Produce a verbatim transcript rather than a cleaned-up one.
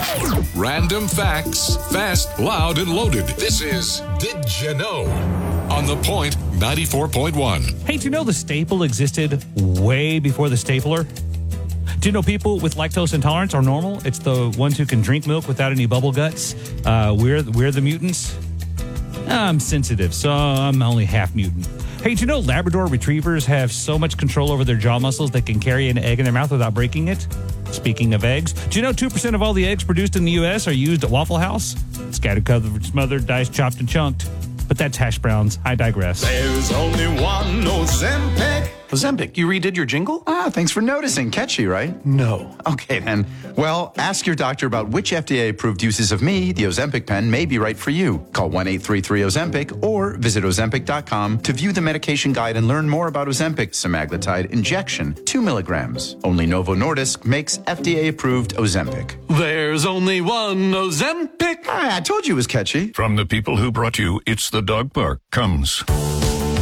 Random facts, fast, loud, and loaded. This is Did You Know? On The Point ninety-four point one. Hey, do you know the staple existed way before the stapler? Do you know people with lactose intolerance are normal? It's the ones who can drink milk without any bubble guts. Uh, we're, we're the mutants. I'm sensitive, so I'm only half mutant. Hey, do you know Labrador retrievers have so much control over their jaw muscles they can carry an egg in their mouth without breaking it? Speaking of eggs, do you know two percent of all the eggs produced in the U S are used at Waffle House? Scattered, covered, smothered, diced, chopped, and chunked. But that's hash browns. I digress. There's only one Ozempic. Ozempic, you redid your jingle? Ah, thanks for noticing. Catchy, right? No. Okay, then. Well, ask your doctor about which F D A-approved uses of me, the Ozempic pen, may be right for you. Call one eight three three Ozempic or visit Ozempic dot com to view the medication guide and learn more about Ozempic semaglutide injection, two milligrams. Only Novo Nordisk makes F D A-approved Ozempic. There's only one Ozempic. Ah, I told you it was catchy. From the people who brought you It's the Dog Park comes